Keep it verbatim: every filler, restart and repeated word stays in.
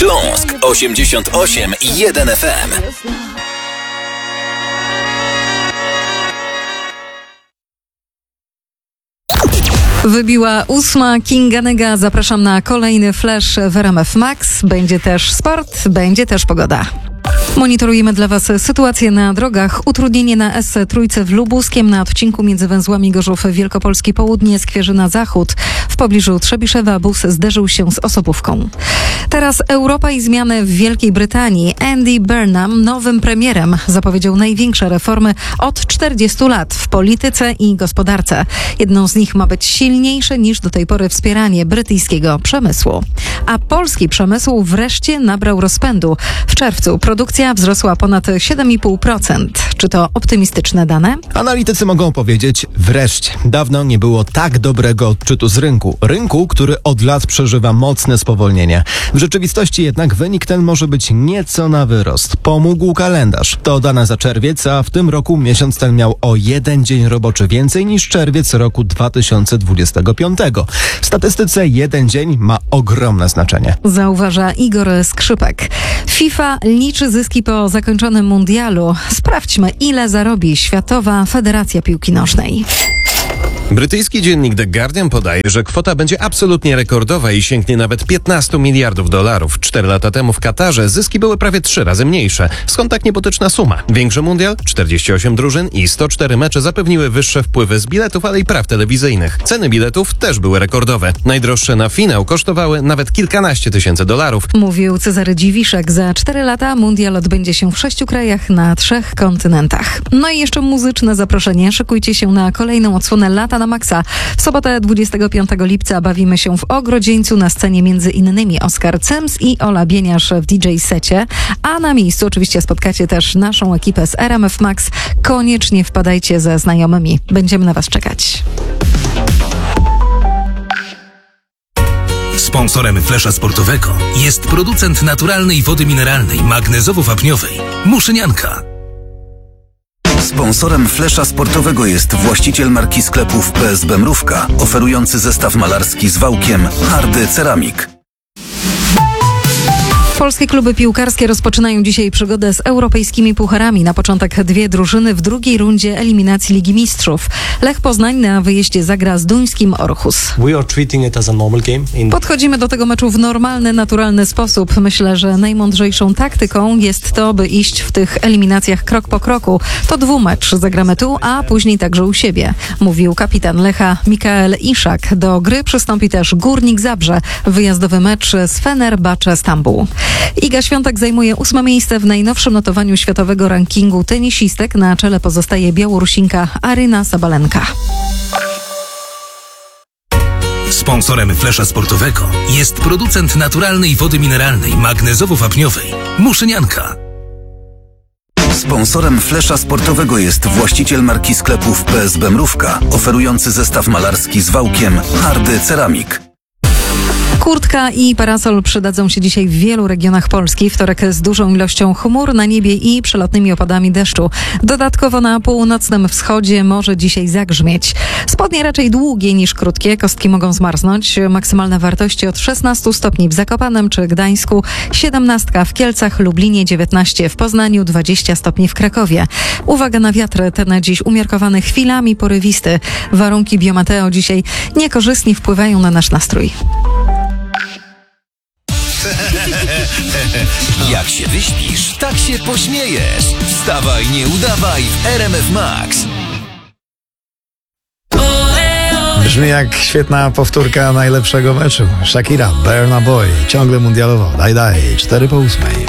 Śląsk osiemdziesiąt osiem i jeden F M. Wybiła ósma, Kinga Nyga. Zapraszam na kolejny flash w R M F Max. Będzie też sport, będzie też pogoda. Monitorujemy dla Was sytuację na drogach. Utrudnienie na S trzy w Lubuskiem na odcinku między węzłami Gorzów Wielkopolski Południe, Skwierzyna Zachód. W pobliżu Trzebiszewa bus zderzył się z osobówką. Teraz Europa i zmiany w Wielkiej Brytanii. Andy Burnham nowym premierem zapowiedział największe reformy od czterdziestu lat w polityce i gospodarce. Jedną z nich ma być silniejsze niż do tej pory wspieranie brytyjskiego przemysłu. A polski przemysł wreszcie nabrał rozpędu. W czerwcu produkcja wzrosła ponad siedem i pół procent. Czy to optymistyczne dane? Analitycy mogą powiedzieć wreszcie. Dawno nie było tak dobrego odczytu z rynku. Rynku, który od lat przeżywa mocne spowolnienie. W rzeczywistości jednak wynik ten może być nieco na wyrost. Pomógł kalendarz. To dane za czerwiec, a w tym roku miesiąc ten miał o jeden dzień roboczy więcej niż czerwiec roku dwa tysiące dwudziestego piątego. W statystyce jeden dzień ma ogromne znaczenie. Zauważa Igor Skrzypek. FIFA liczy zyski po zakończonym mundialu. Sprawdźmy, ile zarobi Światowa Federacja Piłki Nożnej. Brytyjski dziennik The Guardian podaje, że kwota będzie absolutnie rekordowa i sięgnie nawet piętnastu miliardów dolarów. Cztery lata temu w Katarze zyski były prawie trzy razy mniejsze. Skąd tak niebotyczna suma? Większy mundial, czterdzieści osiem drużyn i sto cztery mecze zapewniły wyższe wpływy z biletów, ale i praw telewizyjnych. Ceny biletów też były rekordowe. Najdroższe na finał kosztowały nawet kilkanaście tysięcy dolarów. Mówił Cezary Dziwiszek. Za cztery lata mundial odbędzie się w sześciu krajach na trzech kontynentach. No i jeszcze muzyczne zaproszenie. Szykujcie się na kolejną odsłonę lata na maksa. W sobotę dwudziestego piątego lipca bawimy się w Ogrodzieńcu, na scenie między innymi Oskar Cyms i Ola Bieniasz w D J secie, a na miejscu oczywiście spotkacie też naszą ekipę z R M F Max. Koniecznie wpadajcie ze znajomymi. Będziemy na Was czekać. Sponsorem Flesza Sportowego jest producent naturalnej wody mineralnej magnezowo-wapniowej Muszynianka. Sponsorem Flesza Sportowego jest właściciel marki sklepów P S B Mrówka, oferujący zestaw malarski z wałkiem Hardy Ceramik. Polskie kluby piłkarskie rozpoczynają dzisiaj przygodę z europejskimi pucharami. Na początek dwie drużyny w drugiej rundzie eliminacji Ligi Mistrzów. Lech Poznań na wyjeździe zagra z duńskim Orhus. Podchodzimy do tego meczu w normalny, naturalny sposób. Myślę, że najmądrzejszą taktyką jest to, by iść w tych eliminacjach krok po kroku. To dwumecz. Zagramy tu, a później także u siebie, mówił kapitan Lecha Mikael Iszak. Do gry przystąpi też Górnik Zabrze. Wyjazdowy mecz z Fenerbahce Stambuł. Iga Świątek zajmuje ósme miejsce w najnowszym notowaniu światowego rankingu tenisistek. Na czele pozostaje Białorusinka Aryna Sabalenka. Sponsorem Flesza Sportowego jest producent naturalnej wody mineralnej magnezowo-wapniowej Muszynianka. Sponsorem Flesza Sportowego jest właściciel marki sklepów P S B Mrówka, oferujący zestaw malarski z wałkiem Hardy Ceramik. Kurtka i parasol przydadzą się dzisiaj w wielu regionach Polski. Wtorek z dużą ilością chmur na niebie i przelotnymi opadami deszczu. Dodatkowo na północnym wschodzie może dzisiaj zagrzmieć. Spodnie raczej długie niż krótkie, kostki mogą zmarznąć. Maksymalne wartości od szesnastu stopni w Zakopanem czy Gdańsku, siedemnaście w Kielcach, Lublinie, dziewiętnaście w Poznaniu, dwadzieścia stopni w Krakowie. Uwaga na wiatr, ten dziś umiarkowany, chwilami porywisty. Warunki biometeo dzisiaj niekorzystnie wpływają na nasz nastrój. Jak się wyśpisz, tak się pośmiejesz. Wstawaj, nie udawaj w R M F Max. Brzmi jak świetna powtórka najlepszego meczu. Shakira, Burna Boy, ciągle mundialowo. Daj, daj, cztery po ósmej.